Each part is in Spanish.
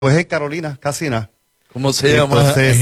Pues en Carolina, casi nada. ¿Cómo se llama? Entonces,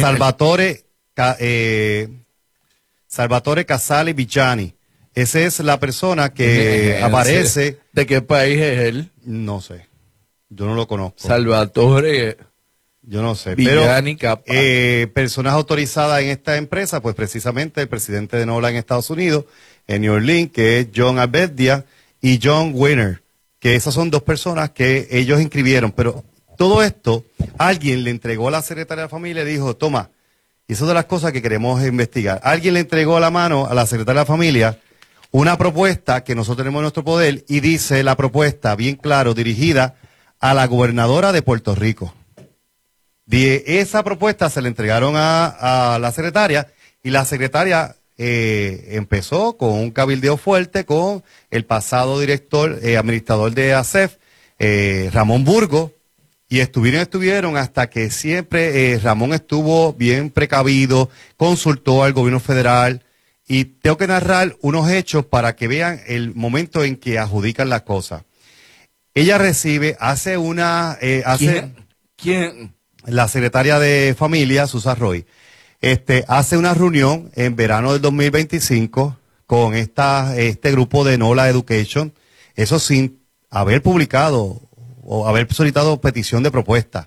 Salvatore Casale Viciani. Esa es la persona que aparece. ¿De qué país es él? No sé. Yo no lo conozco. Salvatore. Yo no sé. Villani, pero personas autorizadas en esta empresa, pues precisamente el presidente de Nola en Estados Unidos, en New Orleans, que es John Alberdia y John Weiner, que esas son dos personas que ellos inscribieron. Pero todo esto, alguien le entregó a la secretaria de la familia y le dijo, toma, y eso es de las cosas que queremos investigar. Alguien le entregó a la mano a la secretaria de la familia una propuesta que nosotros tenemos en nuestro poder y dice la propuesta, bien claro, dirigida a la gobernadora de Puerto Rico. Esa propuesta se le entregaron a la secretaria y la secretaria empezó con un cabildeo fuerte con el pasado director, administrador de ASEF, Ramón Burgos, y estuvieron hasta que siempre Ramón estuvo bien precavido, consultó al gobierno federal y tengo que narrar unos hechos para que vean el momento en que adjudican las cosas. Ella recibe, hace una... ¿Quién? La secretaria de Familia, Susan Roy, hace una reunión en verano del 2025 con este grupo de NOLA Education, eso sin haber publicado o haber solicitado petición de propuesta.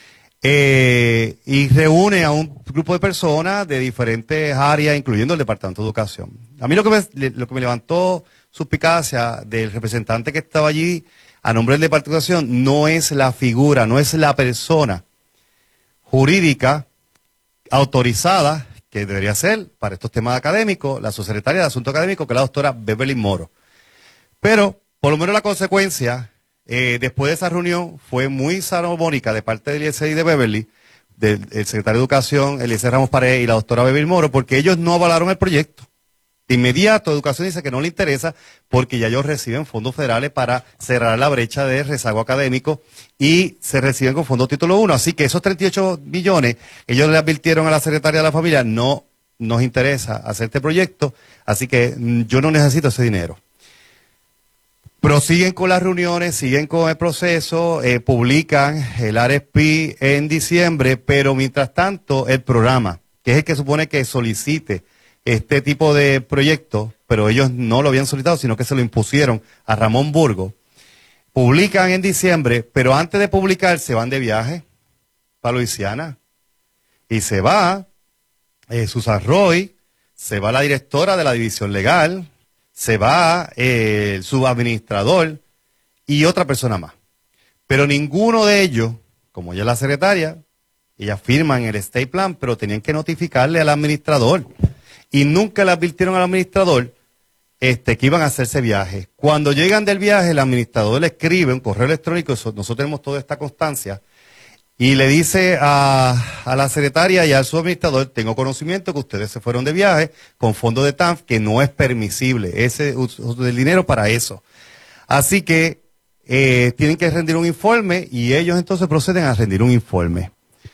Y reúne a un grupo de personas de diferentes áreas, incluyendo el Departamento de Educación. A mí lo que me levantó suspicacia del representante que estaba allí a nombre del Departamento de Educación no es la figura, no es la persona jurídica autorizada, que debería ser para estos temas académicos, la subsecretaria de Asuntos Académicos, que es la doctora Beverly Moro. Pero, por lo menos la consecuencia, después de esa reunión, fue muy salomónica de parte del IEC y de Beverly, del secretario de Educación, Eliezer Ramos Paredes y la doctora Beverly Moro, porque ellos no avalaron el proyecto. De inmediato, Educación dice que no le interesa porque ya ellos reciben fondos federales para cerrar la brecha de rezago académico y se reciben con fondos título 1. Así que esos 38 millones, ellos le advirtieron a la secretaria de la familia, no nos interesa hacer este proyecto, así que yo no necesito ese dinero. Prosiguen con las reuniones, siguen con el proceso, publican el RFP en diciembre, pero mientras tanto el programa, que es el que supone que solicite este tipo de proyectos, pero ellos no lo habían solicitado, sino que se lo impusieron a Ramón Burgos. Publican en diciembre, pero antes de publicar se van de viaje para Luisiana. Y se va Susan Roy, se va la directora de la división legal, se va el subadministrador y otra persona más. Pero ninguno de ellos, como ella es la secretaria, ellas firman el estate plan, pero tenían que notificarle al administrador. Y nunca le advirtieron al administrador que iban a hacerse viaje. Cuando llegan del viaje, el administrador le escribe un correo electrónico, nosotros tenemos toda esta constancia, y le dice a la secretaria y al subadministrador, tengo conocimiento que ustedes se fueron de viaje con fondos de TANF, que no es permisible ese uso del dinero para eso. Así que tienen que rendir un informe y ellos entonces proceden a rendir un informe.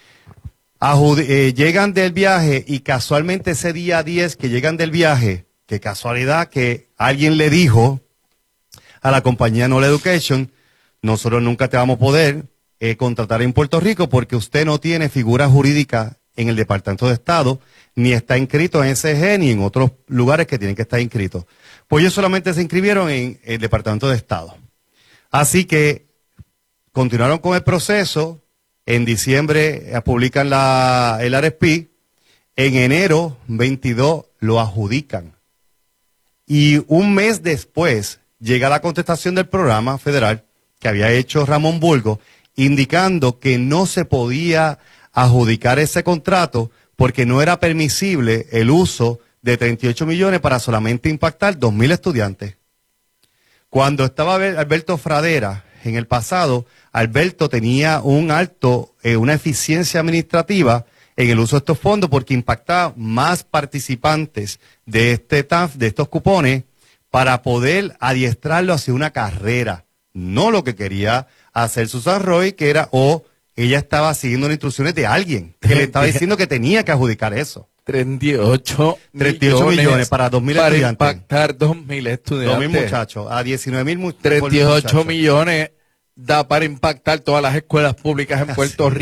Llegan del viaje y casualmente ese día 10 que llegan del viaje, qué casualidad que alguien le dijo a la compañía NOLA Education, nosotros nunca te vamos a poder contratar en Puerto Rico porque usted no tiene figura jurídica en el Departamento de Estado, ni está inscrito en SG ni en otros lugares que tienen que estar inscritos. Pues ellos solamente se inscribieron en el Departamento de Estado. Así que continuaron con el proceso. En diciembre publican el RFP, en enero 22 lo adjudican. Y un mes después llega la contestación del programa federal que había hecho Ramón Burgos, indicando que no se podía adjudicar ese contrato porque no era permisible el uso de 38 millones para solamente impactar 2,000 estudiantes. Cuando estaba Alberto Fradera, en el pasado, Alberto tenía una eficiencia administrativa en el uso de estos fondos porque impactaba más participantes de este TANF, de estos cupones, para poder adiestrarlo hacia una carrera. No lo que quería hacer Susan Roy, que era, ella estaba siguiendo las instrucciones de alguien que le estaba diciendo que tenía que adjudicar eso. 38 millones para 2,000 estudiantes. Para impactar 2,000 estudiantes. 2,000 muchachos, a 19,000 38 millones da para impactar todas las escuelas públicas en Puerto Rico.